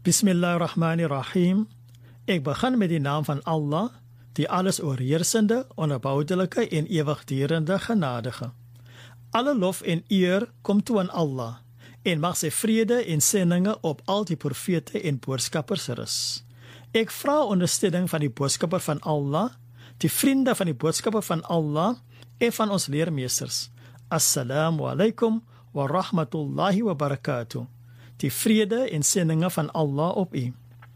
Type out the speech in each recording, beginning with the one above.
Bismillahirrahmanirrahim. Ek begin met die naam van Allah, die alles oorheersende, onverboudelike en ewigdurende genadige. Alle lof en eer kom toe aan Allah, en mag sy vrede en seëninge op al die profete en boodskappers rus. Ek vra ondersteuning van die boodskapper van Allah, die vriende van die boodskapper van Allah en van ons leermeesters. Assalamu alaikum wa rahmatullahi wa barakatuh. Die vrede en seëninge van Allah op u.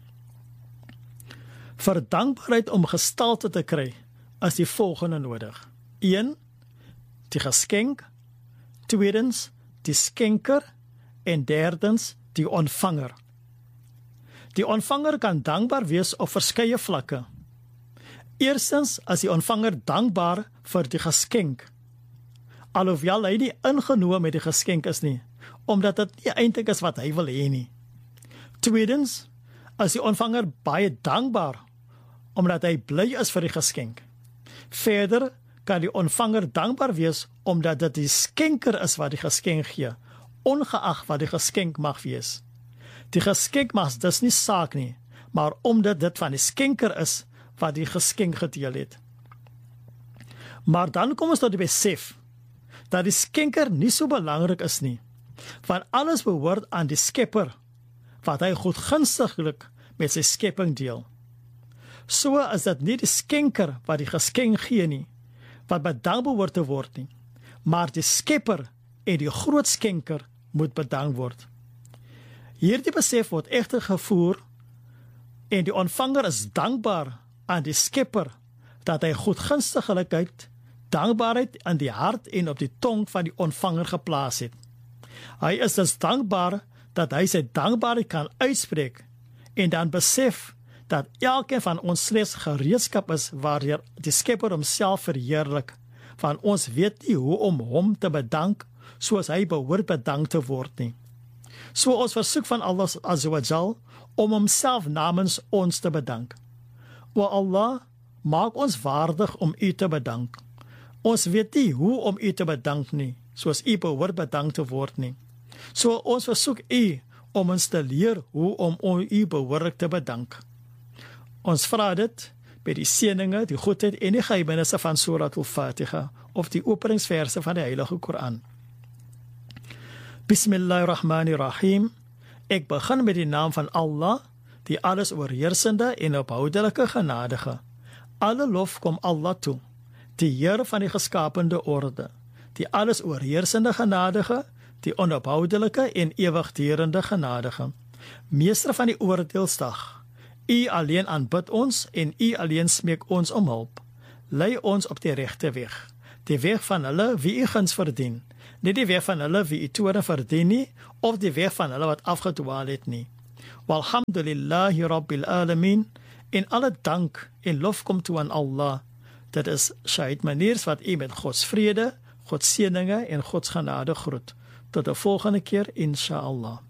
Vir dankbaarheid om gestalte te kry, is die volgende nodig. 1. Die geskenk. 2. Die skenker. En 3. Die ontvanger. Die ontvanger kan dankbaar wees op verskeie vlakke. Eerstens is die ontvanger dankbaar vir die geskenk, alhoewel hy nie ingenooi met die geskenk is nie, omdat dit nie eintlik is wat hy wil hê nie. Tweedens is die ontvanger baie dankbaar, omdat hy bly is vir die geskenk. Verder kan die ontvanger dankbaar wees, omdat dit die skenker is wat die geskenk gee, ongeag wat die geskenk mag wees. Die geskenk mag dus nie saak nie, maar omdat dit van die skenker is, wat die geskenk gedeel het. Maar dan kom ons tot die besef, dat die skenker nie so belangrik is nie, want alles behoort aan die skepper, wat hy goedgunstiglik met sy skepping deel. So is dit nie die skenker wat die geskenk gee nie, wat bedank behoort te word nie, maar die skepper en die groot skenker moet bedank word. Hierdie besef word egter gevoer, en die ontvanger is dankbaar aan die skepper, dat hy goedgunstiglikheid, dankbaarheid in die hart en op die tong van die ontvanger geplaas het. Hy is dus dankbaar dat hy sy dankbaarheid kan uitspreek en dan besef dat elkeen van ons slegs gereedskap is waardeur die Skepper homself verheerlik, want ons weet nie hoe om hom te bedank soos hy behoort bedank te word nie. So ons versoek van Allah Azza wa Jal om homself namens ons te bedank. O Allah, maak ons waardig om u te bedank. Ons weet nie hoe om u te bedank nie, soos u behoort bedank te word nie. So ons versoek u om ons te leer hoe om u behoorlik te bedank. Ons vra dit by die seëninge, die goedheid en die geheimenisse van Surat al-Fatiha, of die openingsverse van die Heilige Koran. Bismillahirrahmanirrahim. Ek begin met die naam van Allah, die alles oorheersende en ophoudelike genadige. Alle lof kom Allah toe, die Heer van die geskapende orde, die alles oorheersende genadige, die onophoudelike en ewigdurende genadige, meester van die oordeelsdag. U alleen aanbid ons en u alleen smeek ons om hulp. Lei ons op die regte weg, die weg van hulle wie u guns verdien, nie die weg van hulle wie u toorn verdien nie, of die weg van hulle wat afgedwaal het nie. Walhamdulillahi Rabbil Alamin, en alle dank en lof kom toe aan Allah. Dit is Shahid Maniers wat u met Gods vrede, Gods seëninge en Gods genade groet. Tot de volgende keer, inshallah.